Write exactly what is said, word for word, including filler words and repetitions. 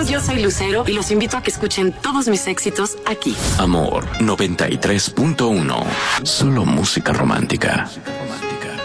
Yo soy Lucero y los invito a que escuchen todos mis éxitos aquí. Amor noventa y tres punto uno. Solo música romántica.